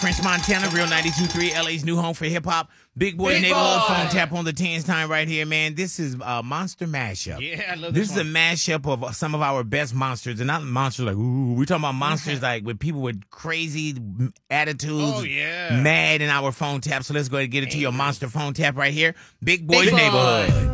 French Montana, Real 92.3, LA's new home for hip-hop. Big Boy Big Neighborhood Boy. phone tap on the 10s time right here, man. This is a monster mashup. Yeah, I love This this is a mashup of some of our best monsters, and not monsters like, ooh, we're talking about monsters like with people with crazy attitudes, Oh, yeah. mad in our phone tap. So let's go ahead and get it to your monster phone tap right here. Big Boy's Big Boy. Neighborhood.